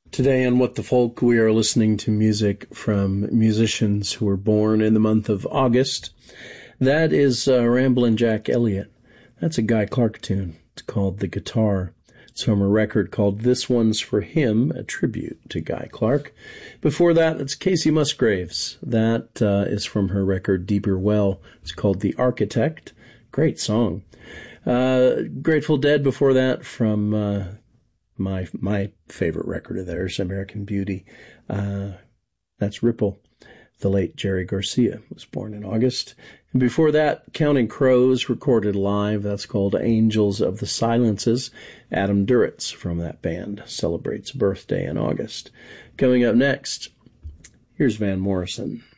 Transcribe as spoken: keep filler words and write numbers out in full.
Today on What the Folk, we are listening to music from musicians who were born in the month of August. That is uh, Ramblin' Jack Elliott. That's a Guy Clark tune. It's called The Guitar. It's from a record called This One's for Him, a tribute to Guy Clark. Before that, it's Casey Musgraves. That uh, is from her record Deeper Well. It's called The Architect. Great song. Uh, Grateful Dead before that from... Uh, My my favorite record of theirs, American Beauty. Uh, that's Ripple. The late Jerry Garcia was born in August. And before that, Counting Crows recorded live. That's called Angels of the Silences. Adam Duritz from that band celebrates a birthday in August. Coming up next, here's Van Morrison.